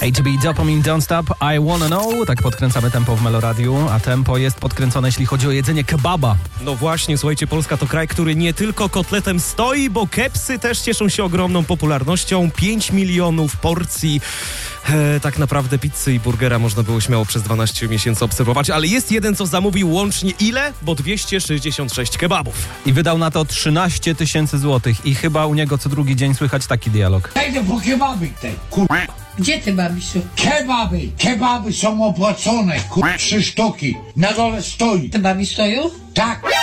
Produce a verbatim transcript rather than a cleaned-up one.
A to be Dopamine Don't Stop, I Wanna Know. Tak podkręcamy tempo w Meloradiu, a tempo jest podkręcone, jeśli chodzi o jedzenie kebaba. No właśnie, słuchajcie, Polska to kraj, który nie tylko kotletem stoi, bo kepsy też cieszą się ogromną popularnością. pięć milionów porcji e, tak naprawdę pizzy i burgera można było śmiało przez dwanaście miesięcy obserwować, ale jest jeden, co zamówił łącznie ile? Bo dwieście sześćdziesiąt sześć kebabów. I wydał na to trzynaście tysięcy złotych i chyba u niego co drugi dzień słychać taki dialog. Idę po kebaby tej, kur... Gdzie ty, babisiu? Kebaby, kebaby są opłacone, kur... Trzy sztuki, na dole stoi. Te babi stoją? Tak.